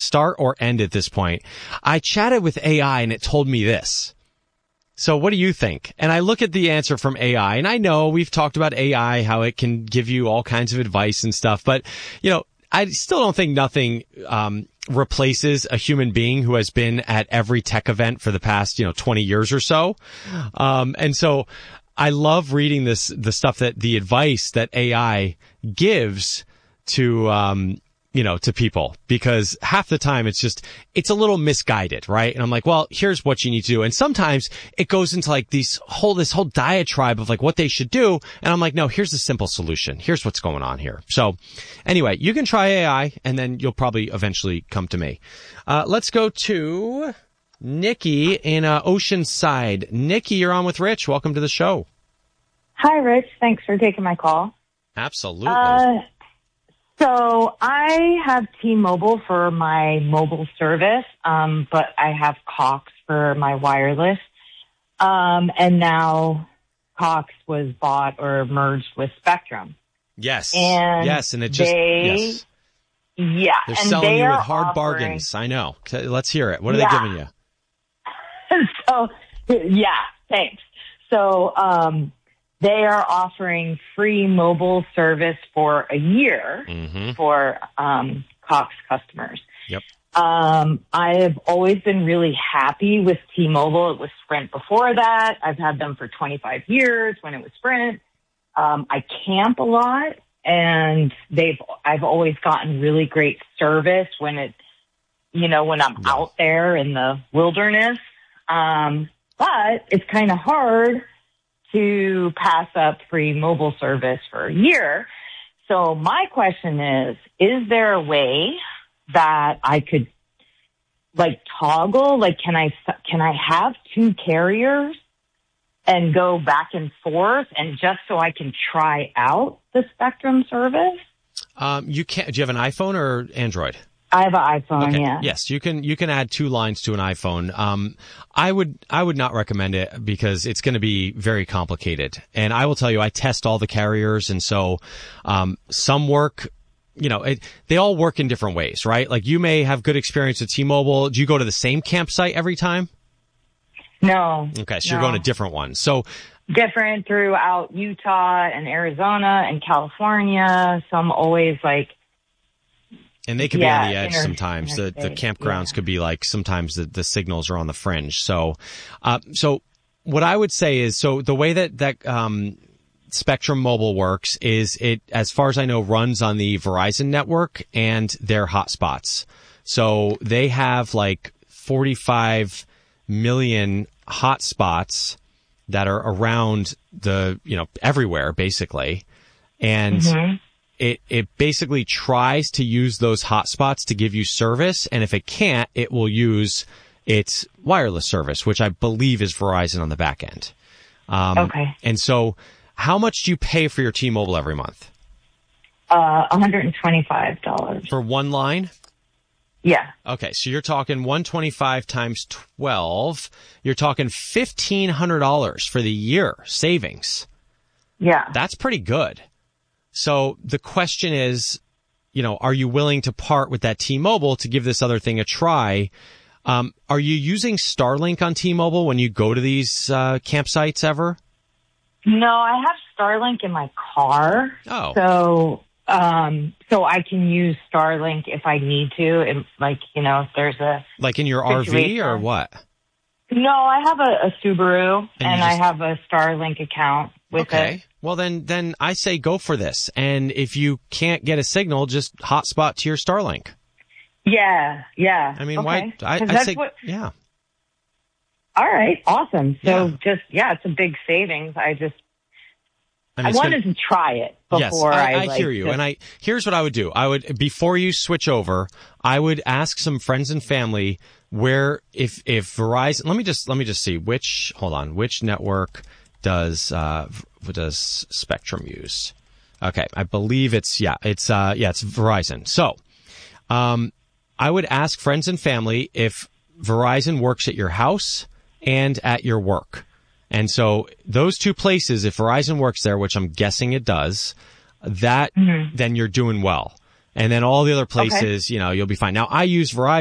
start or end at this point. I chatted with AI and it told me this. So what do you think? And I look at the answer from AI, and I know we've talked about AI, how it can give you all kinds of advice and stuff, but, I still don't think nothing replaces a human being who has been at every tech event for the past, 20 years or so. And so I love reading the stuff the advice that AI gives to, to people, because half the time it's a little misguided, right? And I'm like, well, here's what you need to do. And sometimes it goes into like this whole diatribe of like what they should do. And I'm like, no, here's the simple solution. Here's what's going on here. So anyway, you can try AI and then you'll probably eventually come to me. Let's go to Nikki in Oceanside. Nikki, you're on with Rich. Welcome to the show. Hi, Rich. Thanks for taking my call. Absolutely. So I have T-Mobile for my mobile service, but I have Cox for my wireless. And now Cox was bought or merged with Spectrum. Yes. And yes. And it just, yes. Yeah. They're and selling you with are hard bargains. I know. Let's hear it. What are they giving you? So, yeah, thanks. So, they are offering free mobile service for a year for Cox customers. Yep. I have always been really happy with T-Mobile. It was Sprint before that. I've had them for 25 years when it was Sprint. I camp a lot, and I've always gotten really great service when when I'm out there in the wilderness. But it's kind of hard to pass up free mobile service for a year. So my question is there a way that I could toggle? Can I have two carriers and go back and forth and just so I can try out the Spectrum service? You can't. Do you have an iPhone or Android? I have an iPhone, okay. yeah. Yes, you can add two lines to an iPhone. I would not recommend it because it's going to be very complicated. And I will tell you, I test all the carriers, and so some work. They all work in different ways, right? Like you may have good experience with T-Mobile. Do you go to the same campsite every time? No. Okay, so you're going to different ones. So different throughout Utah and Arizona and California. So I'm always and they could be on the edge sometimes. The campgrounds could be sometimes the signals are on the fringe. So what I would say is, so the way that Spectrum Mobile works is it, as far as I know, runs on the Verizon network and their hotspots. So they have 45 million hotspots that are around everywhere basically. And it basically tries to use those hotspots to give you service. And if it can't, it will use its wireless service, which I believe is Verizon on the back end. Okay. And so how much do you pay for your T-Mobile every month? $125. For one line? Yeah. Okay. So you're talking 125 times 12. You're talking $1,500 for the year savings. Yeah. That's pretty good. So the question is, are you willing to part with that T-Mobile to give this other thing a try? Are you using Starlink on T-Mobile when you go to these campsites ever? No, I have Starlink in my car. Oh. So I can use Starlink if I need to. If there's a in your situation. RV or what? No, I have a Subaru and I have a Starlink account with it. Well, then I say go for this. And if you can't get a signal, just hotspot to your Starlink. Yeah. I mean, okay. why? I'd say, yeah. All right. Awesome. So it's a big savings. I wanted to try it before I hear you. And here's what I would do. Before you switch over, I would ask some friends and family where, if Verizon, let me just see which network does Spectrum use? Okay. I believe it's Verizon. So, I would ask friends and family if Verizon works at your house and at your work. And so those two places, if Verizon works there, which I'm guessing it does, then you're doing well. And then all the other places, you'll be fine. Now I use Verizon